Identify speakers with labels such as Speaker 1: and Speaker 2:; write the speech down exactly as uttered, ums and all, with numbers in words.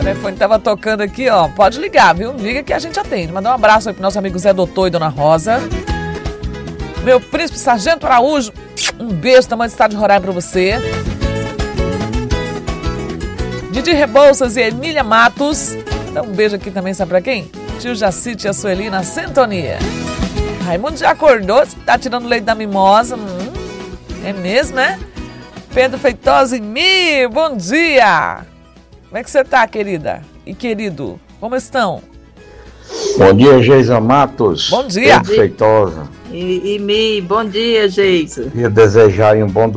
Speaker 1: O telefone tava tocando aqui, ó. Pode ligar, viu? Liga que a gente atende. Mandar um abraço aí pro nosso amigo Zé Doutor e Dona Rosa. Meu príncipe Sargento Araújo, um beijo, tamanho do estado de Roraima pra você. Didi Rebouças e Emília Matos. Dá um beijo aqui também, sabe pra quem? Tio Jacite e a Sueli na sintonia. Raimundo já acordou, tá tirando leite da mimosa. Hum, é mesmo, né? Pedro Feitosa e Mi, bom dia! Como é que você tá, querida? E querido, como estão?
Speaker 2: Bom dia, Geisa Matos.
Speaker 1: Bom dia.
Speaker 2: Pedro Feitosa.
Speaker 3: E, e Mi, bom dia, Geisa.
Speaker 2: Queria desejar um bom